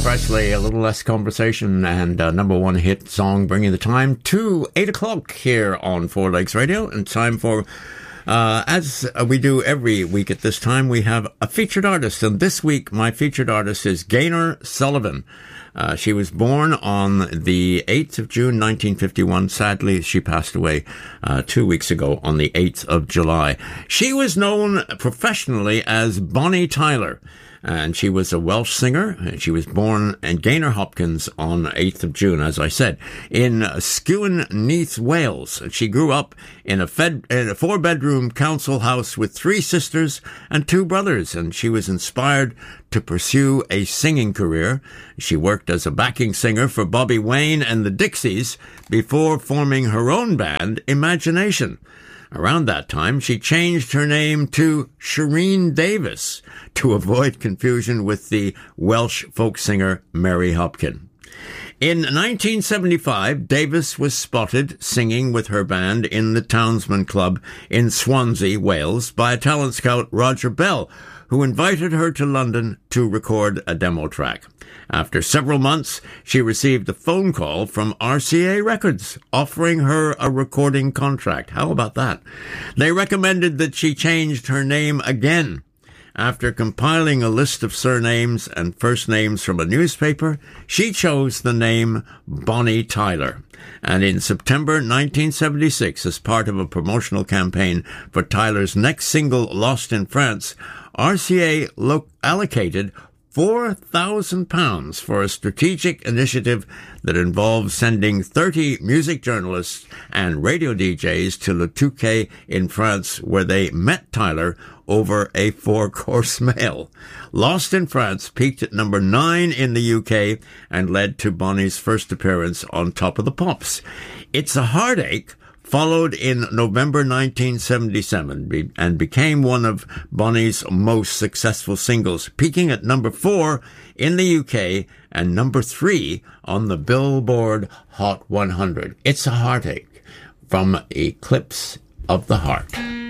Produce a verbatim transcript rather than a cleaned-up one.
Presley, a little less conversation, and uh, number one hit song, bringing the time to eight o'clock here on Four Legs Radio. And time for, uh, as we do every week at this time, we have a featured artist. And this week, my featured artist is Gaynor Sullivan. Uh, she was born on the eighth of June, nineteen fifty-one. Sadly, she passed away uh, two weeks ago on the eighth of July. She was known professionally as Bonnie Tyler. And she was a Welsh singer. She was born in Gaynor Hopkins on eighth of June, as I said, in Skewen Neath, Wales. She grew up in a, fed, in a four-bedroom council house with three sisters and two brothers, and she was inspired to pursue a singing career. She worked as a backing singer for Bobby Wayne and the Dixies before forming her own band, Imagination. Around that time, she changed her name to Shireen Davis to avoid confusion with the Welsh folk singer Mary Hopkin. In nineteen seventy-five, Davis was spotted singing with her band in the Townsman Club in Swansea, Wales, by talent scout Roger Bell, who invited her to London to record a demo track. After several months, she received a phone call from R C A Records offering her a recording contract. How about that? They recommended that she changed her name again. After compiling a list of surnames and first names from a newspaper, she chose the name Bonnie Tyler. And in September nineteen seventy-six, as part of a promotional campaign for Tyler's next single, Lost in France, R C A lo- allocated four thousand pounds for a strategic initiative that involved sending thirty music journalists and radio D Js to Le Touquet in France, where they met Tyler over a four-course meal. Lost in France peaked at number nine in the U K and led to Bonnie's first appearance on Top of the Pops. It's a Heartache followed in November nineteen seventy-seven and became one of Bonnie's most successful singles, peaking at number four in the U K and number three on the Billboard Hot one hundred. It's a Heartache from Eclipse of the Heart.